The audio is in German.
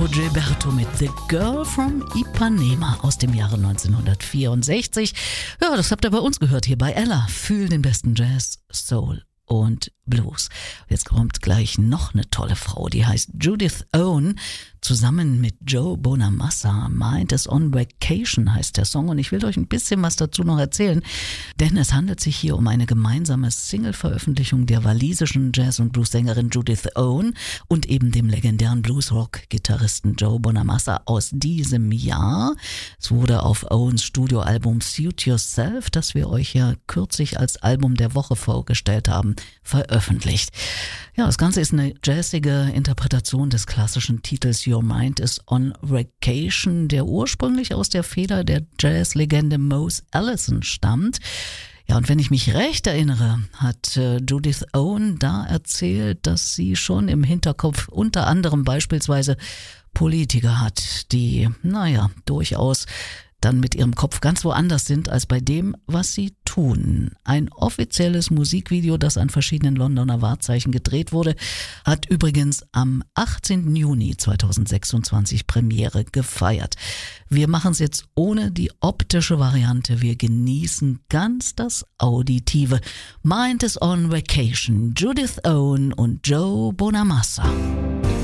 Gilberto Gilberto mit The Girl from Ipanema aus dem Jahre 1964. Ja, das habt ihr bei uns gehört hier bei Ella. Fühl den besten Jazz, Soul und Blues. Jetzt kommt gleich noch eine tolle Frau, die heißt Judith Owen, zusammen mit Joe Bonamassa. Mind is on Vacation heißt der Song und ich will euch ein bisschen was dazu noch erzählen, denn es handelt sich hier um eine gemeinsame Single-Veröffentlichung der walisischen Jazz- und Blues-Sängerin Judith Owen und eben dem legendären Bluesrock-Gitarristen Joe Bonamassa aus diesem Jahr. Es wurde auf Owens Studioalbum Suit Yourself, das wir euch ja kürzlich als Album der Woche vorgestellt haben, veröffentlicht. Ja, das Ganze ist eine jazzige Interpretation des klassischen Titels Your Mind is on Vacation, der ursprünglich aus der Feder der Jazzlegende Mose Allison stammt. Ja, und wenn ich mich recht erinnere, hat Judith Owen da erzählt, dass sie schon im Hinterkopf unter anderem beispielsweise Politiker hat, die, durchaus dann mit ihrem Kopf ganz woanders sind als bei dem, was sie tun. Ein offizielles Musikvideo, das an verschiedenen Londoner Wahrzeichen gedreht wurde, hat übrigens am 18. Juni 2026 Premiere gefeiert. Wir machen es jetzt ohne die optische Variante. Wir genießen ganz das Auditive. Mind is on Vacation, Judith Owen und Joe Bonamassa.